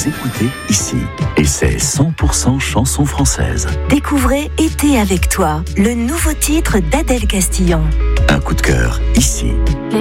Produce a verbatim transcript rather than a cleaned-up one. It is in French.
vous écoutez ici. Et c'est cent pour cent chansons françaises. Découvrez Été avec toi, le nouveau titre d'Adèle Castillon. Un coup de cœur ici. Les